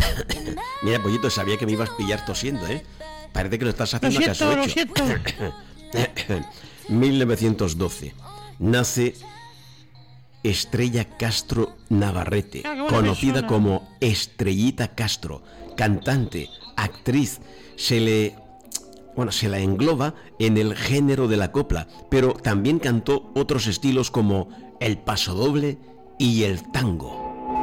Mira, pollito, sabía que me ibas a pillar tosiendo, ¿eh? Parece que lo estás haciendo a caso hecho. Lo siento. 1912. Nace Estrella Castro Navarrete, Ah, qué buena conocida persona. como Estrellita Castro, cantante, actriz. Se la engloba en el género de la copla, pero también cantó otros estilos como el pasodoble y el tango.